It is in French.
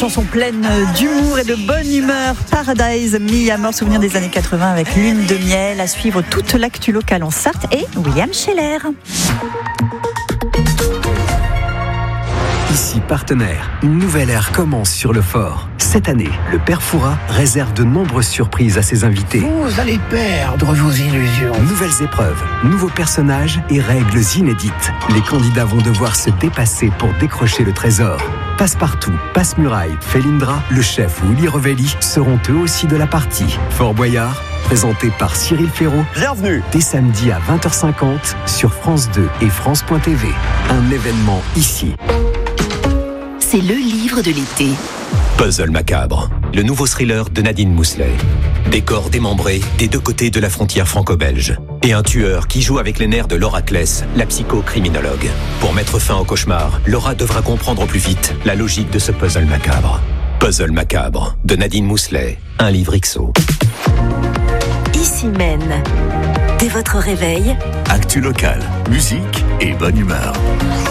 chanson pleine d'humour et de bonne humeur. Paradise, Mi Amor, souvenir des années 80 avec Lune de miel. À suivre toute l'actu locale en Sarthe et William Scheller. Ici Partenaire, une nouvelle ère commence sur le fort. Cette année, le Père Fouras réserve de nombreuses surprises à ses invités. Vous allez perdre vos illusions. Nouvelles épreuves, nouveaux personnages et règles inédites. Les candidats vont devoir se dépasser pour décrocher le trésor. Passe-Partout, Passe-Muraille, Felindra, le chef Willy Revelli seront eux aussi de la partie. Fort Boyard, présenté par Cyril Ferraud. Bienvenue. Dès samedi à 20h50 sur France 2 et France.tv. Un événement ici. C'est le livre de l'été. Puzzle macabre, le nouveau thriller de Nadine Mousselet. Des corps démembrés des deux côtés de la frontière franco-belge. Et un tueur qui joue avec les nerfs de Laura Kless, la psychocriminologue. Pour mettre fin au cauchemar, Laura devra comprendre au plus vite la logique de ce puzzle macabre. Puzzle macabre, de Nadine Mousselet, un livre XO. Ici Maine. Dès votre réveil, Actu locale, musique et bonne humeur.